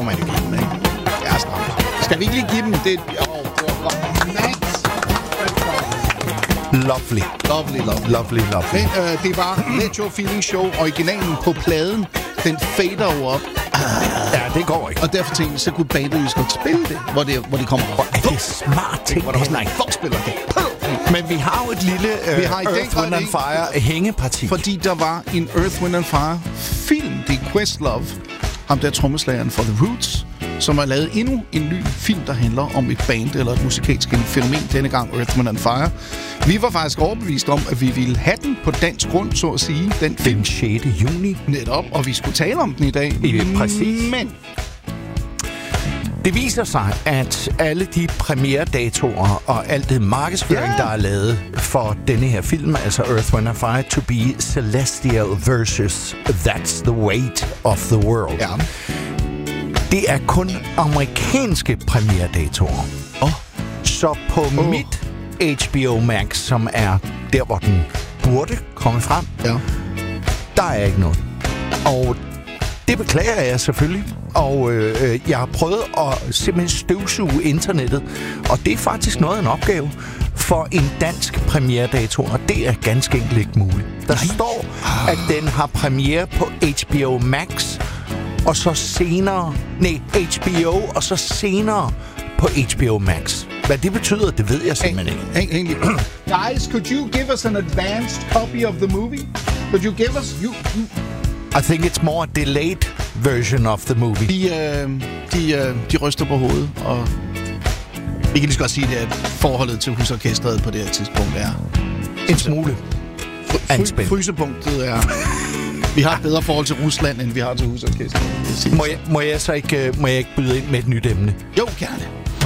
man jo give dem, ikke? Det er stramt. Skal vi ikke lige give dem det? Lovely. Men, det var Let Your Feelings Show. Originalen på pladen, den fader jo op. Ja, det går ikke. Og derfor tænkte jeg, så kunne bandet jo godt spille det, hvor det kommer op. Er det smart ting? Hvor der også nej, folk spiller det. Men vi har jo et lille Earth, Wind and Fire hængeparti. Fordi der var en Earth, Wind and Fire film, det er Questlove, ham der trommeslageren for The Roots, som har lavet endnu en ny film, der handler om et band eller et musikalsk fænomen, denne gang Earth, Wind and Fire. Vi var faktisk overbevist om, at vi ville have den på dansk grund, så at sige. Den 6. juni. Netop, og vi skulle tale om den i dag. Præcis. Men det viser sig, at alle de premieredatorer og alt det markedsføring, der er lavet for denne her film, altså Earth, Wind and Fire, to be celestial versus That's the Weight of the World. Ja. Det er kun amerikanske premieredatorer. Så på mit HBO Max, som er der, hvor den burde komme frem, der er ikke noget. Og det beklager jeg selvfølgelig. Og jeg har prøvet at simpelthen støvsuge internettet. Og det er faktisk noget af en opgave for en dansk premieredator. Og det er ganske enkelt ikke muligt. Der står, at den har premiere på HBO Max, og så senere... Nej, HBO, og så senere på HBO Max. Hvad det betyder, det ved jeg simpelthen ikke. Guys, could you give us an advanced copy of the movie? Could you give us... I think it's more a delayed version of the movie. De ryster på hovedet, og vi kan lige så godt sige, at forholdet til husorkestret på det her tidspunkt er... En smule anspændt. Frysepunktet er... Vi har et bedre forhold til Rusland, end vi har til husorkestret. Må jeg så ikke byde ind med et nyt emne? Jo, gerne.